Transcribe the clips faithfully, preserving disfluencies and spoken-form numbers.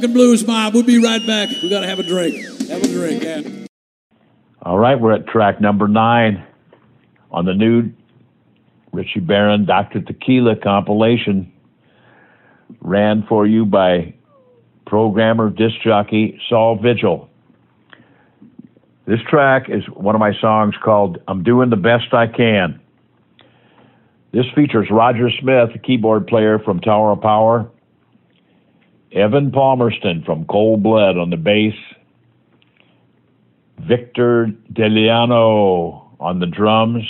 Talking Blues Mob. We'll be right back. We got to have a drink. Have a drink, yeah. All right, we're at track number nine on the new Richie Barron Doctor Tequila compilation, ran for you by programmer, disc jockey Saul Vigil. This track is one of my songs called I'm Doing the Best I Can. This features Roger Smith, a keyboard player from Tower of Power, Evan Palmerston from Cold Blood on the bass, Victor DeLiano on the drums,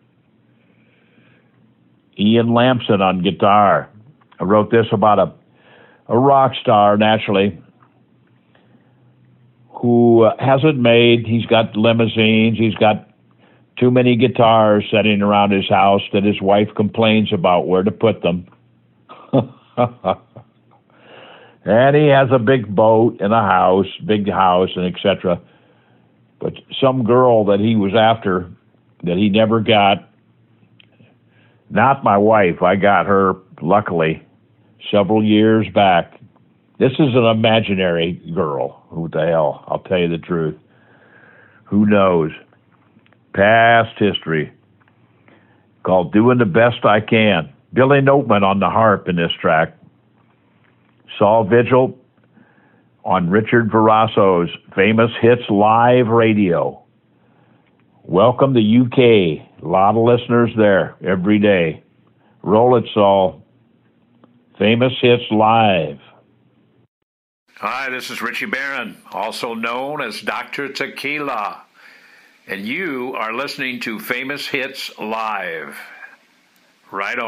Ian Lamson on guitar. I wrote this about a, a rock star, naturally, who hasn't made, he's got limousines, he's got too many guitars sitting around his house that his wife complains about where to put them. And he has a big boat and a house, big house, and et cetera. But some girl that he was after that he never got, not my wife, I got her, luckily, several years back. This is an imaginary girl. Who the hell? I'll tell you the truth. Who knows? Past history. Called Doing the Best I Can. Billy Noteman on the harp in this track. Saul Vigil on Richard Verasso's Famous Hits Live Radio. Welcome to U K. A lot of listeners there every day. Roll it, Saul. Famous Hits Live. Hi, this is Richie Barron, also known as Doctor Tequila, and you are listening to Famous Hits Live. Right on.